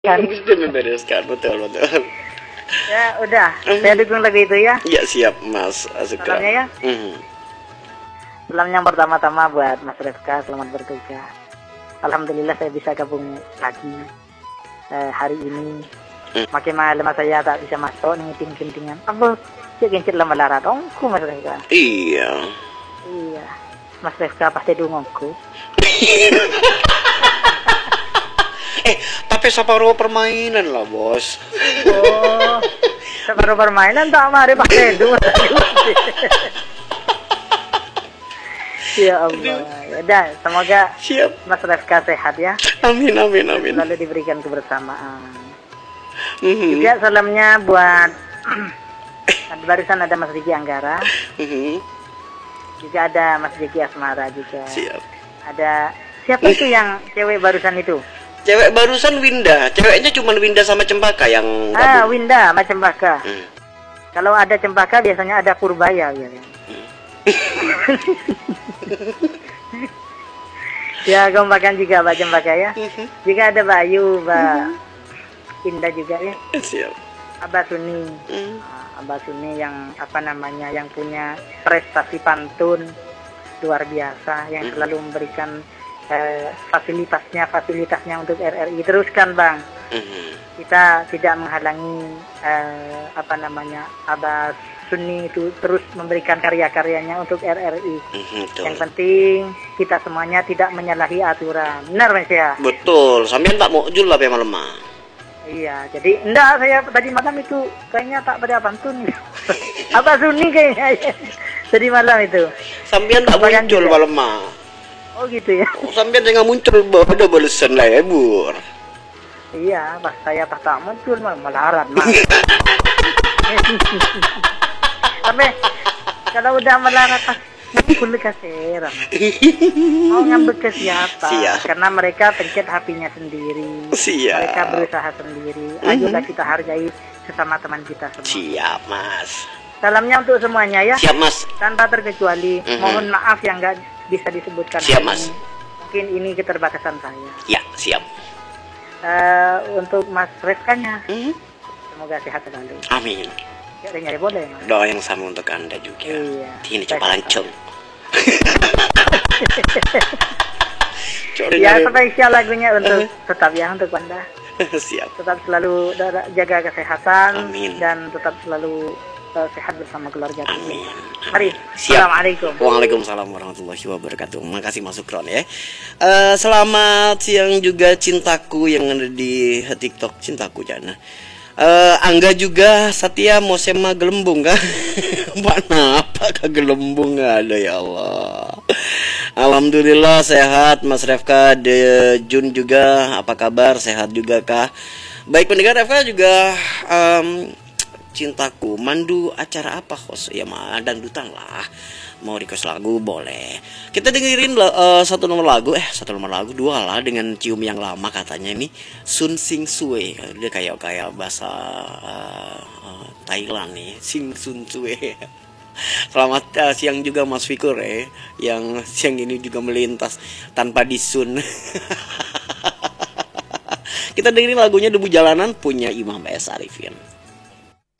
Kan? Sudah membereskan, betul betul. Ya udah, saya dukung lagu itu ya. Ya siap Mas Azukra. Salamnya ya. Salam yang pertama-tama buat Mas Refka, selamat bertugas. Alhamdulillah saya bisa gabung lagi hari ini. Makin malam saya tak bisa masuk nih ting-tingan. Apa? Cek gencet lama lara dongku Mas Refka. Iya. Iya. Mas Refka pasti dungongku. Tapi separuh permainan lah bos. Oh, separuh permainan tak mari pakai dua. Ya Allah. Ya semoga Siap. Mas Refka sehat ya. Amin amin amin. Lalu diberikan kebersamaan. Juga salamnya buat barusan ada Mas Riki Anggara. Juga ada Mas Jeki Asmara juga. Siap. Ada siapa itu yang cewek barusan itu? Cewek barusan Winda. Ceweknya cuma Winda sama Cempaka yang gabung. Winda sama Cempaka. Kalau ada Cempaka biasanya ada Purbaya ya. Ya gompakan juga Mbak Cempaka ya. Jika ada Bayu, Mbak Winda juga ya. Siap. Abah Suni. Abah Suni yang apa namanya, yang punya prestasi pantun luar biasa, yang selalu memberikan fasilitasnya untuk RRI. Teruskan Bang. Kita tidak menghalangi apa namanya, Abah Suni itu terus memberikan karya-karyanya untuk RRI. Yang penting kita semuanya tidak menyalahi aturan. Benar Mas ya? Betul. Sampai tak mau jual lah malam. Iya, jadi enggak, saya tadi malam itu kayaknya tak pada pantun. Abah Suni kayaknya tadi malam itu. Sampai tak muncul malam. Oh gitu ya. Sampai jangan muncul pada balesan lah ya Bur. Iya, pas saya tak muncul melarat mah. Sampai kalau udah melarat ngambek ke serang. Mau ngambek ke siapa? Karena mereka pencet HP-nya sendiri. Mereka berusaha sendiri. Ayolah kita hargai sesama teman kita semua. Siap Mas. Salamnya untuk semuanya ya. Siap Mas. Tanpa terkecuali. Mohon maaf yang enggak bisa disebutkan. Siap Mas. Mungkin ini keterbatasan saya. Ya siap. Untuk Mas Refkanya, semoga sehat selalu. Amin. Ya, nyari boleh Mas. Doa yang sama untuk Anda juga. Iya. Ini coba lancung. Ya spesial lagunya untuk tetap ya untuk Anda. Siap. Tetap selalu jaga kesehatan. Amin. Dan tetap selalu sehat bersama keluarga. Amin. Mari. Siap. Assalamualaikum. Waalaikumsalam warahmatullahi wabarakatuh. Makasih Mas Sukron ya. Selamat siang juga cintaku yang ada di TikTok, cintaku Jana. Angga juga Satya Mosema Gelembung kah? Mana apa ke Gelembung ada ya Allah. Alhamdulillah sehat Mas Refka. De Jun juga apa kabar, sehat juga kah? Baik pendengar, Refka juga cintaku mandu acara apa host ya mah dangdutan lah, mau request lagu boleh, kita dengerin satu nomor lagu dua lah dengan cium yang lama katanya ini Sun Sing Sue, dia kayak bahasa Thailand nih, Sing Sun Sue. Selamat siang juga Mas Fikur yang siang ini juga melintas tanpa disun. Kita dengerin lagunya Debu Jalanan punya Imam S. Arifin.